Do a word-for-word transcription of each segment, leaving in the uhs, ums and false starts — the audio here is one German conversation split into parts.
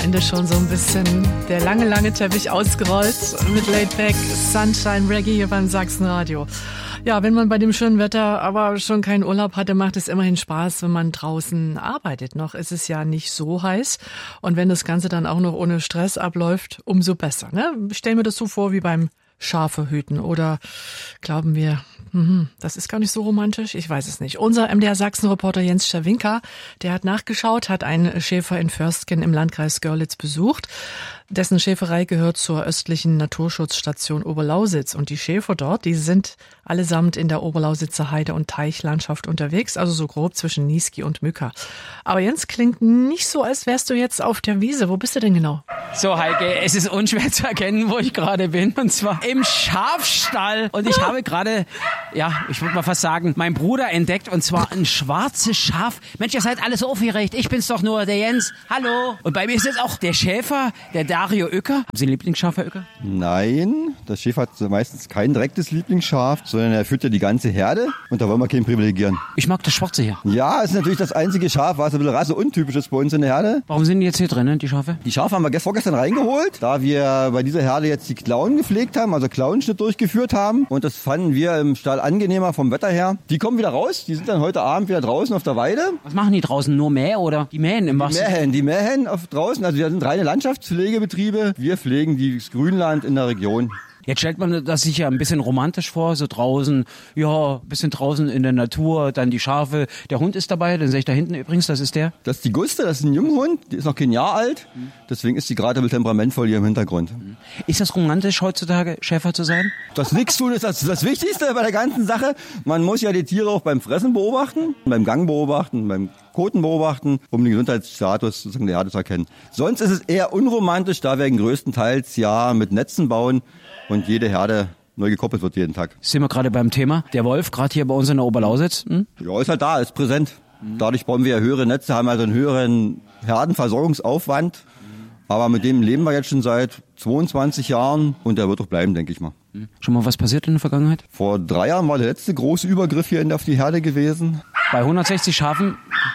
Ende schon so ein bisschen der lange, lange Teppich ausgerollt mit Laid Back, Sunshine Reggae hier beim Sachsenradio. Ja, wenn man bei dem schönen Wetter aber schon keinen Urlaub hatte, macht es immerhin Spaß, wenn man draußen arbeitet. Noch ist es ja nicht so heiß. Und wenn das Ganze dann auch noch ohne Stress abläuft, umso besser. Ne? Stell mir das so vor wie beim Schafe hüten. Oder glauben wir, hm, das ist gar nicht so romantisch? Ich weiß es nicht. Unser M D R Sachsen-Reporter Jens Czerwinka, der hat nachgeschaut, hat einen Schäfer in Förstgen im Landkreis Görlitz besucht. Dessen Schäferei gehört zur östlichen Naturschutzstation Oberlausitz. Und die Schäfer dort, die sind allesamt in der Oberlausitzer Heide- und Teichlandschaft unterwegs, also so grob zwischen Niesky und Mücka. Aber Jens, klingt nicht so, als wärst du jetzt auf der Wiese. Wo bist du denn genau? So, Heike, es ist unschwer zu erkennen, wo ich gerade bin. Und zwar im Schafstall. Und ich habe gerade, ja, ich würde mal fast sagen, meinen Bruder entdeckt. Und zwar ein schwarzes Schaf. Mensch, ihr seid alles aufgeregt. Ich bin's doch nur, der Jens. Hallo. Und bei mir ist jetzt auch der Schäfer, der Dario Oecker. Haben Sie ein Lieblingsschaf, Herr Oecker? Nein, der Schäfer hat meistens kein direktes Lieblingsschaf, sondern er führt ja die ganze Herde. Und da wollen wir keinen privilegieren. Ich mag das Schwarze hier. Ja, es ist natürlich das einzige Schaf, was ein bisschen rasseuntypisch ist bei uns in der Herde. Warum sind die jetzt hier drin, die Schafe? Die Schafe haben wir vorgestern reingeholt, da wir bei dieser Herde jetzt die Klauen gepflegt haben, also Klauenschnitt durchgeführt haben. Und das fanden wir im Stall angenehmer vom Wetter her. Die kommen wieder raus, die sind dann heute Abend wieder draußen auf der Weide. Was machen die draußen? Nur Mäh oder? Die mähen im Wasser? Die mähen, die mähen auf draußen. Also wir sind reine Landschaftspflegebetriebe. Wir pflegen das Grünland in der Region. Jetzt stellt man das sich ja ein bisschen romantisch vor, so draußen, ja, ein bisschen draußen in der Natur, dann die Schafe. Der Hund ist dabei, den sehe ich da hinten übrigens, das ist der. Das ist die Guste, das ist ein Junghund, die ist noch kein Jahr alt, deswegen ist die gerade mit temperamentvoll hier im Hintergrund. Ist das romantisch heutzutage, Schäfer zu sein? Das Nichtstun ist das, das Wichtigste bei der ganzen Sache. Man muss ja die Tiere auch beim Fressen beobachten, beim Gang beobachten, beim Koten beobachten, um den Gesundheitsstatus sozusagen der Herde zu erkennen. Sonst ist es eher unromantisch, da wir größtenteils ja mit Netzen bauen und jede Herde neu gekoppelt wird jeden Tag. Sind wir gerade beim Thema. Der Wolf, gerade hier bei uns in der Oberlausitz. Hm? Ja, ist halt da, ist präsent. Dadurch bauen wir ja höhere Netze, haben also einen höheren Herdenversorgungsaufwand. Aber mit dem leben wir jetzt schon seit zweiundzwanzig Jahren und der wird auch bleiben, denke ich mal. Schon mal was passiert in der Vergangenheit? Vor drei Jahren war der letzte große Übergriff hier auf die Herde gewesen. Bei hundertsechzig Schafen,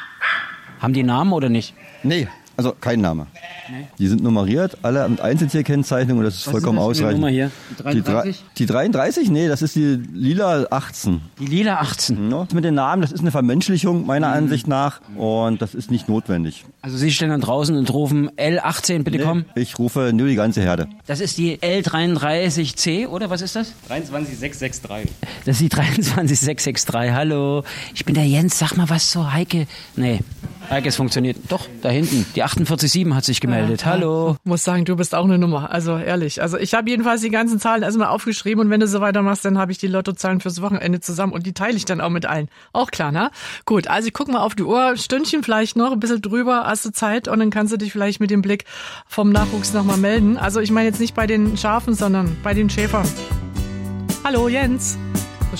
haben die Namen oder nicht? Nee, also kein Name. Nee. Die sind nummeriert, alle mit Einzeltierkennzeichnung und das ist was vollkommen ist das für eine ausreichend. Nummer hier? Die dreiunddreißig? Die, die dreiunddreißig? Nee, das ist die lila achtzehn. Die lila achtzehn? Ja, mit den Namen, das ist eine Vermenschlichung meiner mhm. Ansicht nach und das ist nicht notwendig. Also Sie stehen dann draußen und rufen L achtzehn, bitte nee, kommen? Ich rufe nur die ganze Herde. Das ist die L dreiunddreißig C, oder was ist das? dreiundzwanzig sechs sechs drei. Das ist die dreiundzwanzig sechs sechs drei. Hallo, ich bin der Jens, sag mal was zur Heike. Nee, Heike, es funktioniert. Doch, da hinten, die achtundvierzig sieben hat sich gemeldet. Ja, hallo. Ich muss sagen, du bist auch eine Nummer. Also ehrlich. Also ich habe jedenfalls die ganzen Zahlen erstmal aufgeschrieben und wenn du so weitermachst, dann habe ich die Lottozahlen fürs Wochenende zusammen und die teile ich dann auch mit allen. Auch klar, ne? Gut, also ich guck mal auf die Uhr, Stündchen vielleicht noch, ein bisschen drüber, hast du Zeit und dann kannst du dich vielleicht mit dem Blick vom Nachwuchs nochmal melden. Also ich meine jetzt nicht bei den Schafen, sondern bei den Schäfern. Hallo Jens.